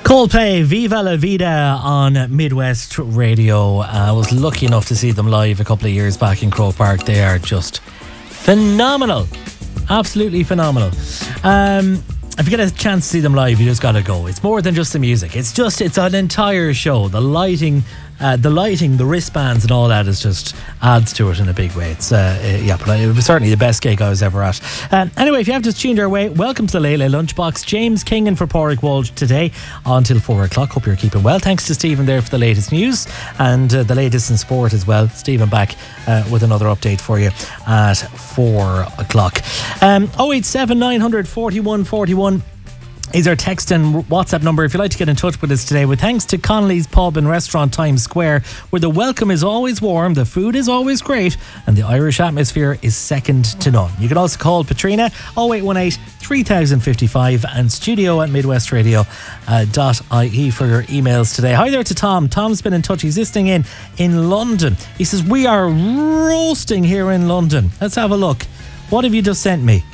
Coldplay, Viva La Vida on Midwest Radio. I was lucky enough to see them live a couple of years back in Croke Park. They are just phenomenal. Absolutely phenomenal. If you get a chance to see them live, you just gotta go. It's more than just the music. It's an entire show. The lighting, the wristbands and all that is just adds to it in a big way. It's but it was certainly the best gig I was ever at. Anyway, if you have just tuned our way, welcome to the Lele Lunchbox. James Kingan for Pádraig Walsh today until 4 o'clock. Hope you're keeping well. Thanks to Stephen there for the latest news and the latest in sport as well. Stephen back with another update for you at 4 o'clock. 087 900 41 41 is our text and WhatsApp number if you'd like to get in touch with us today. With thanks to Connolly's Pub and Restaurant Times Square, where the welcome is always warm, the food is always great, and the Irish atmosphere is second to none. You can also call Patrina 0818 3055 and studio at midwestradio.ie for your emails today. Hi there to Tom. Tom's been in touch. He's listening in London. He says, we are roasting here in London. Let's have a look. What have you just sent me?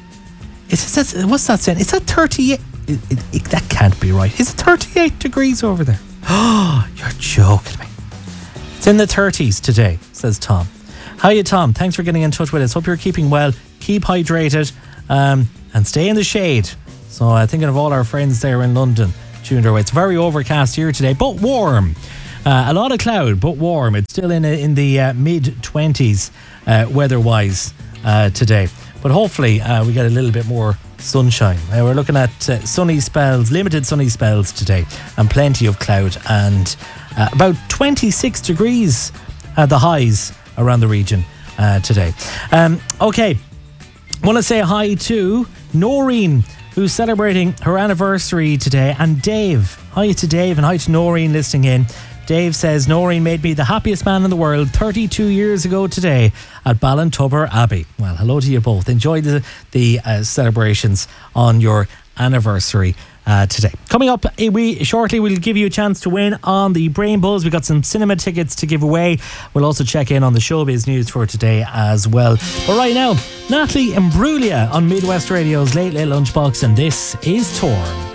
What's that saying? It's at 38. That can't be right. Is it 38 degrees over there? Oh, you're joking me. It's in the 30s today, says Tom. Hiya, Tom. Thanks for getting in touch with us. Hope you're keeping well. Keep hydrated and stay in the shade. So thinking of all our friends there in London tuned our way. It's very overcast here today, but warm. A lot of cloud, but warm. It's still in the mid-20s weather-wise today. But hopefully we get a little bit more sunshine. We're looking at sunny spells, limited sunny spells today, and plenty of cloud, and about 26 degrees the highs around the region today. Okay, want to say hi to Noreen, who's celebrating her anniversary today, and Dave. Hi to Dave and hi to Noreen listening in. Dave says, Noreen made me the happiest man in the world 32 years ago today at Ballintubber Abbey. Well, hello to you both. Enjoy the celebrations on your anniversary today. Coming up, shortly we'll give you a chance to win on the Brain Buzz. We've got some cinema tickets to give away. We'll also check in on the showbiz news for today as well. But right now, Natalie Imbruglia on Midwest Radio's Late Late Lunchbox, and this is Torn.